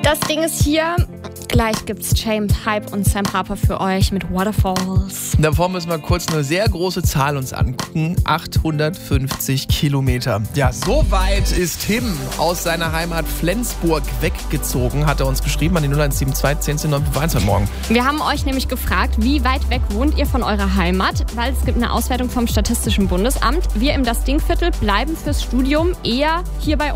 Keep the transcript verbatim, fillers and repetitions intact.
Das Ding ist hier, gleich gibt's James Hype und Sam Harper für euch mit Waterfalls. Davor müssen wir kurz eine sehr große Zahl uns angucken. achthundertfünfzig Kilometer. Ja, so weit ist Tim aus seiner Heimat Flensburg weggezogen, hat er uns geschrieben an die null eins sieben zwei zehn zehn neun eins heute Morgen. Wir haben euch nämlich gefragt, wie weit weg wohnt ihr von eurer Heimat? Weil es gibt eine Auswertung vom Statistischen Bundesamt. Wir im Das Ding-Viertel bleiben fürs Studium eher hier bei uns.